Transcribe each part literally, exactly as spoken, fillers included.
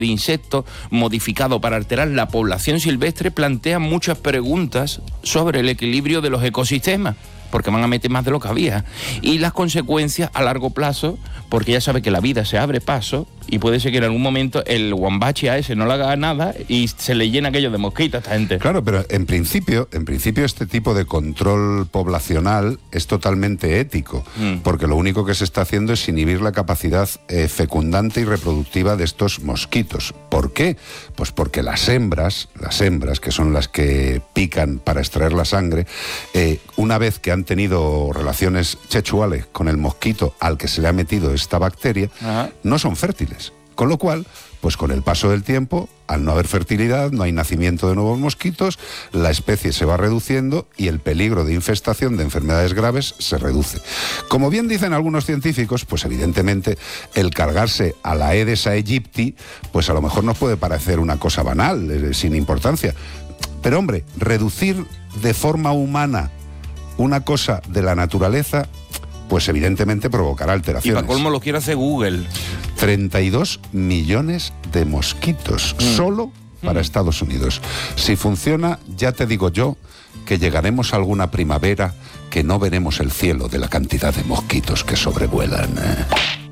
de insectos modificado para alterar la población silvestre plantea muchas preguntas sobre el equilibrio de los ecosistemas, porque van a meter más de lo que había, y las consecuencias a largo plazo, porque ya sabe que la vida se abre paso y puede ser que en algún momento el guambachi a ese no le haga nada y se le llena aquello de mosquitos a esta gente. Claro, pero en principio, en principio este tipo de control poblacional es totalmente ético, mm. porque lo único que se está haciendo es inhibir la capacidad eh, fecundante y reproductiva de estos mosquitos. ¿Por qué? Pues porque las hembras, las hembras que son las que pican para extraer la sangre, eh, una vez que han tenido relaciones sexuales con el mosquito al que se le ha metido esta bacteria, Ajá. no son fértiles. Con lo cual, pues con el paso del tiempo, al no haber fertilidad, no hay nacimiento de nuevos mosquitos, la especie se va reduciendo y el peligro de infestación de enfermedades graves se reduce. Como bien dicen algunos científicos, pues evidentemente el cargarse a la Aedes aegypti, pues a lo mejor nos puede parecer una cosa banal, eh, sin importancia. Pero hombre, reducir de forma humana una cosa de la naturaleza, pues evidentemente provocará alteraciones. Y para colmo lo quiere hacer Google. treinta y dos millones de mosquitos, mm. solo para mm. Estados Unidos. Si funciona, ya te digo yo que llegaremos a alguna primavera que no veremos el cielo de la cantidad de mosquitos que sobrevuelan. ¿eh?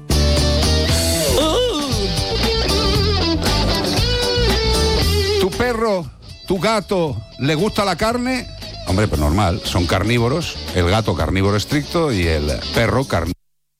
Uh. ¿Tu perro, tu gato, le gusta la carne? Hombre, pues normal, son carnívoros, el gato carnívoro estricto y el perro carnívoro.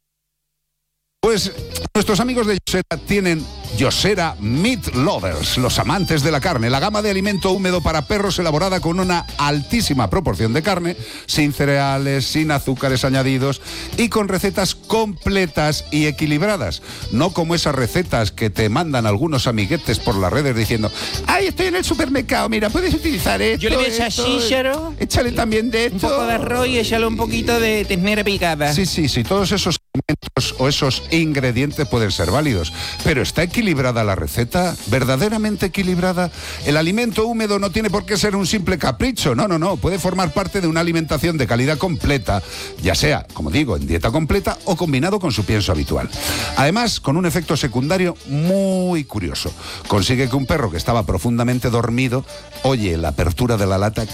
Pues nuestros amigos de Yosera tienen Yosera Meat Lovers, los amantes de la carne, la gama de alimento húmedo para perros elaborada con una altísima proporción de carne, sin cereales, sin azúcares añadidos y con recetas completas y equilibradas. No como esas recetas que te mandan algunos amiguetes por las redes diciendo: ¡ay, estoy en el supermercado! Mira, puedes utilizar esto. Yo le voy a echar esto, chícharo, échale también de esto. Un poco de arroz y échale un poquito de ternera picada. Sí, sí, sí, todos esos alimentos o esos ingredientes pueden ser válidos, pero ¿está equilibrada la receta? ¿Verdaderamente equilibrada? El alimento húmedo no tiene por qué ser un simple capricho, no, no, no, puede formar parte de una alimentación de calidad completa, ya sea, como digo, en dieta completa o combinado con su pienso habitual. Además, con un efecto secundario muy curioso, consigue que un perro que estaba profundamente dormido oye la apertura de la lata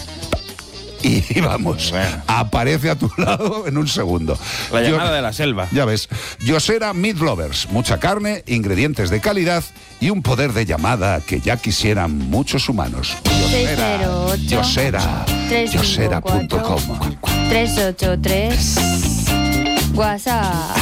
y vamos, bueno. aparece a tu lado en un segundo. La llamada Yo, de la selva. Ya ves. Yosera Meat Lovers. Mucha carne, ingredientes de calidad y un poder de llamada que ya quisieran muchos humanos. Yosera. Yosera. Yosera punto com. tres ocho tres. WhatsApp.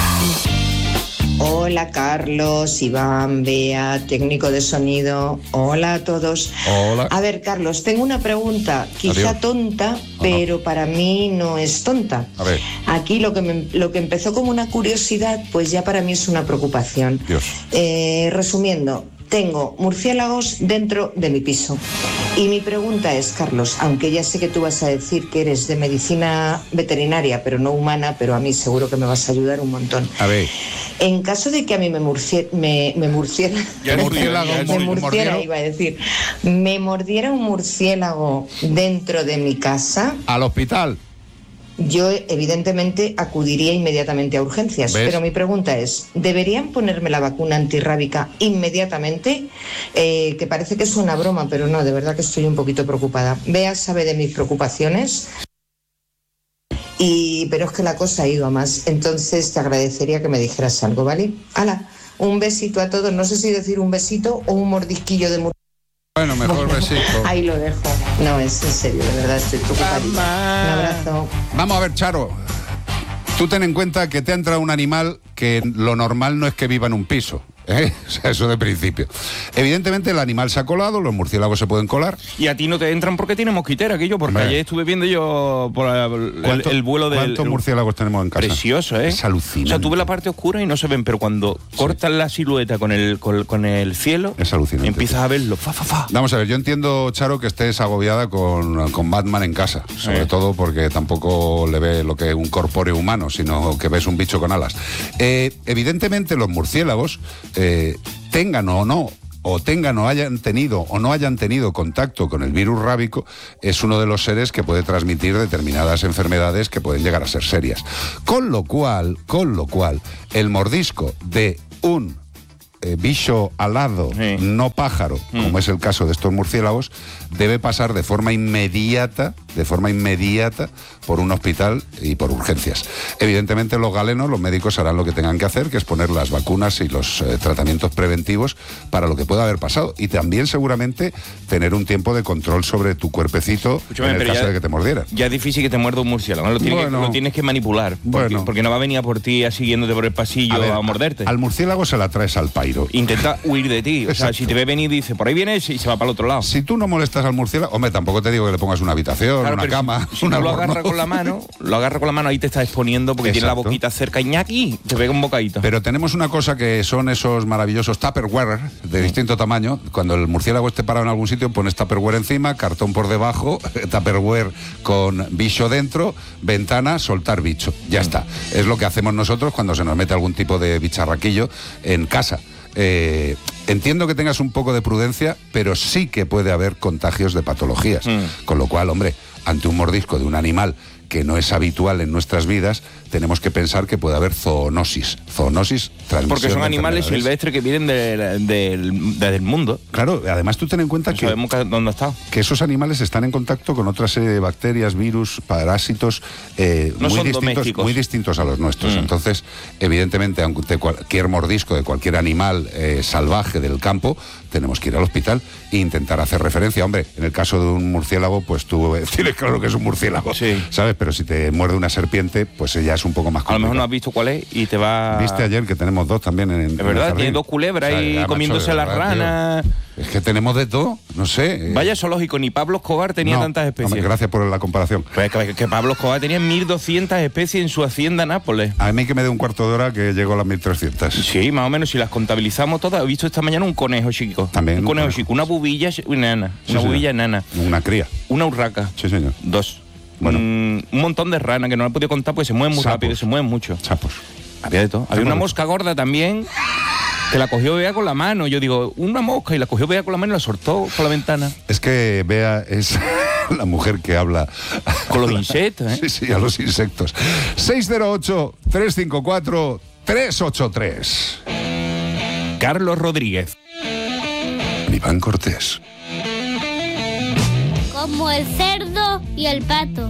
Hola Carlos, Iván, Bea, técnico de sonido. Hola a todos. Hola. A ver, Carlos, tengo una pregunta, quizá Adiós. tonta, pero Ajá. para mí no es tonta. A ver. Aquí lo que, me, lo que empezó como una curiosidad, pues ya para mí es una preocupación. Dios. Eh, resumiendo, tengo murciélagos dentro de mi piso. Y mi pregunta es, Carlos, aunque ya sé que tú vas a decir que eres de medicina veterinaria, pero no humana, pero a mí seguro que me vas a ayudar un montón. A ver. En caso de que a mí me murciera, me, me murciera, ya murciélago, me murciera, iba a decir, me mordiera un murciélago dentro de mi casa. Al hospital. Yo evidentemente acudiría inmediatamente a urgencias, ¿Ves? Pero mi pregunta es, ¿deberían ponerme la vacuna antirrábica inmediatamente? Eh, que parece que es una broma, pero no, de verdad que estoy un poquito preocupada. Bea sabe de mis preocupaciones, y pero es que la cosa ha ido a más, entonces te agradecería que me dijeras algo, ¿vale? ¡Hala! Un besito a todos, no sé si decir un besito o un mordisquillo de murciélago. Bueno, mejor bueno, besito. Ahí lo dejo. No, es en serio, de verdad estoy preocupadísima. Un abrazo. Vamos a ver, Charo. Tú ten en cuenta que te ha entrado un animal que lo normal no es que viva en un piso. ¿Eh? O sea, eso de principio. Evidentemente el animal se ha colado, los murciélagos se pueden colar. Y a ti no te entran porque tiene mosquitera, aquello, porque Hombre. ayer estuve viendo yo por el, el, el vuelo del... ¿Cuántos murciélagos tenemos en casa? Precioso, ¿eh? Es alucinante. O sea, tuve la parte oscura y no se ven, pero cuando sí. cortan la silueta con el, con, con el cielo, es alucinante. Empiezas a verlo. Fa, fa, fa. Vamos a ver, yo entiendo, Charo, que estés agobiada con, con Batman en casa, sobre sí. todo porque tampoco le ve lo que es un corpóreo humano, sino que ves un bicho con alas. Eh, evidentemente los murciélagos... Eh, tengan o no, o tengan o hayan tenido o no hayan tenido contacto con el virus rábico, es uno de los seres que puede transmitir determinadas enfermedades que pueden llegar a ser serias. Con lo cual, con lo cual, el mordisco de un eh, bicho alado, sí. no pájaro, mm. como es el caso de estos murciélagos, debe pasar de forma inmediata, de forma inmediata, por un hospital y por urgencias. Evidentemente los galenos, los médicos harán lo que tengan que hacer, que es poner las vacunas y los eh, tratamientos preventivos para lo que pueda haber pasado. Y también seguramente tener un tiempo de control sobre tu cuerpecito. Escúchame, en el caso ya, de que te mordiera. Ya es difícil que te muerda un murciélago, ¿no? Lo tienes, bueno, que, lo tienes que manipular, porque, bueno. porque no va a venir a por ti siguiéndote por el pasillo a, ver, a morderte. Al murciélago se la traes al pairo. Intenta huir de ti. O sea, si te ve venir y dice, por ahí vienes, y se va para el otro lado. Si tú no molestas al murciélago, hombre, tampoco te digo que le pongas una habitación, claro, una cama, si, si una lo agarra con la mano, lo agarra con la mano, ahí te está exponiendo porque Exacto. tiene la boquita cerca, ñaki, te pega un bocadito. Pero tenemos una cosa que son esos maravillosos Tupperware de distinto tamaño. Cuando el murciélago esté parado en algún sitio, pones Tupperware encima, cartón por debajo, Tupperware con bicho dentro, ventana, soltar bicho. Ya está. Es lo que hacemos nosotros cuando se nos mete algún tipo de bicharraquillo en casa. Eh, entiendo que tengas un poco de prudencia, pero sí que puede haber contagios de patologías. Mm. Con lo cual, hombre, ante un mordisco de un animal que no es habitual en nuestras vidas, tenemos que pensar que puede haber zoonosis. Zoonosis, transmisión. Porque son animales silvestres que vienen del de, de, de, mundo. Claro, además tú ten en cuenta no que, sabemos dónde está. que esos animales están en contacto con otra serie de bacterias, virus, parásitos eh, no muy, son distintos, muy distintos a los nuestros. Mm. Entonces, evidentemente, aunque cualquier mordisco de cualquier animal eh, salvaje del campo, tenemos que ir al hospital e intentar hacer referencia. Hombre, en el caso de un murciélago, pues tú tienes claro que es un murciélago, sí. ¿sabes? Pero si te muerde una serpiente, pues ella es un poco más complicado. A lo mejor no has visto cuál es y te va... Viste ayer que tenemos dos también en, en es verdad, tiene dos culebras ahí, o sea, comiéndose macho, las verdad, ranas... Tío. Es que tenemos de todo, no sé. Vaya zoológico, ni Pablo Escobar tenía no, tantas especies. Hombre, gracias por la comparación. Pues que, que Pablo Escobar tenía mil doscientas especies en su hacienda Nápoles. A mí que me dé un cuarto de hora que llegó a las mil trescientas. Sí, más o menos, si las contabilizamos todas. He visto esta mañana un conejo chico. También. Un conejo, conejo chico, una bubilla enana. Sí, una bubilla enana. Una cría. Una urraca. Sí, señor. Dos. Bueno. Un, un montón de ranas que no he podido contar porque se mueven muy Sapos. rápido, se mueven mucho. Sapos. Había de todo. Había una mosca gorda también que la cogió Bea con la mano. Yo digo, una mosca, y la cogió Bea con la mano y la soltó por la ventana. Es que Bea es la mujer que habla con los insectos, ¿eh? Sí, sí, a los insectos. seis cero ocho, tres cinco cuatro, tres ocho tres. Carlos Rodríguez. Iván Cortés. Como el cerdo y el pato.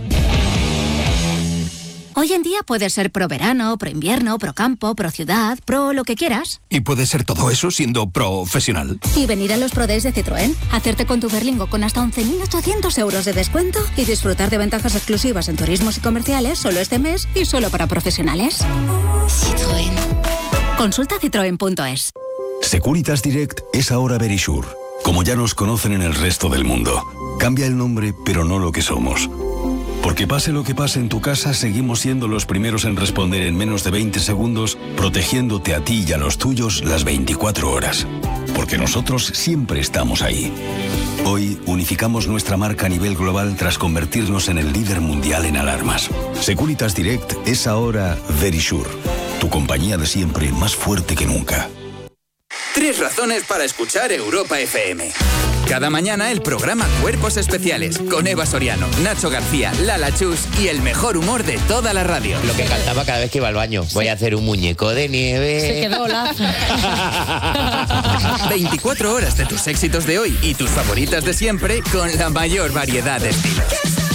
Hoy en día puedes ser pro verano, pro invierno, pro campo, pro ciudad, pro lo que quieras. Y puedes ser todo eso siendo profesional. Y venir a los Pro Days de Citroën, hacerte con tu Berlingo con hasta once mil ochocientos euros de descuento y disfrutar de ventajas exclusivas en turismos y comerciales solo este mes y solo para profesionales. Citroën. Consulta citroen punto es. Securitas Direct es ahora Verisure. Como ya nos conocen en el resto del mundo. Cambia el nombre, pero no lo que somos. Porque pase lo que pase en tu casa, seguimos siendo los primeros en responder en menos de veinte segundos, protegiéndote a ti y a los tuyos las veinticuatro horas. Porque nosotros siempre estamos ahí. Hoy unificamos nuestra marca a nivel global tras convertirnos en el líder mundial en alarmas. Securitas Direct es ahora Verisure, tu compañía de siempre más fuerte que nunca. Tres razones para escuchar Europa F M. Cada mañana el programa Cuerpos Especiales con Eva Soriano, Nacho García, Lala Chus y el mejor humor de toda la radio. Lo que cantaba cada vez que iba al baño. Voy a hacer un muñeco de nieve. Se quedó lazo. veinticuatro horas de tus éxitos de hoy y tus favoritas de siempre con la mayor variedad de estilos.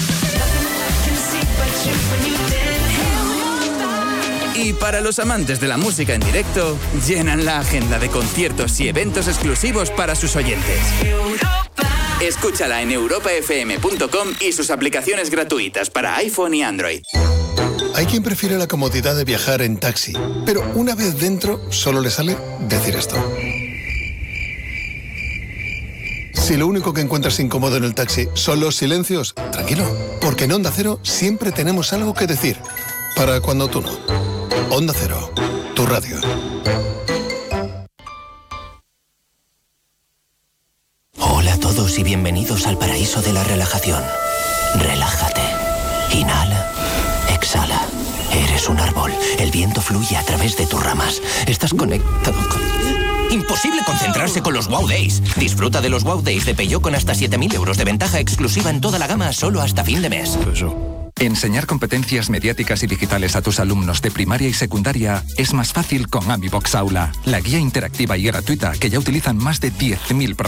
Y para los amantes de la música en directo, llenan la agenda de conciertos y eventos exclusivos para sus oyentes. Escúchala en europa f m punto com y sus aplicaciones gratuitas para iPhone y Android. Hay quien prefiere la comodidad de viajar en taxi, pero una vez dentro solo le sale decir esto. Si lo único que encuentras incómodo en el taxi son los silencios, tranquilo, porque en Onda Cero siempre tenemos algo que decir, para cuando tú no. Onda Cero, tu radio. Hola a todos y bienvenidos al paraíso de la relajación. Relájate. Inhala. Exhala. Eres un árbol. El viento fluye a través de tus ramas. Estás conectado con... Imposible concentrarse con los Wow Days. Disfruta de los Wow Days de Peugeot con hasta siete mil euros de ventaja exclusiva en toda la gama solo hasta fin de mes. Peugeot. Enseñar competencias mediáticas y digitales a tus alumnos de primaria y secundaria es más fácil con AmiBox Aula, la guía interactiva y gratuita que ya utilizan más de diez mil profesores.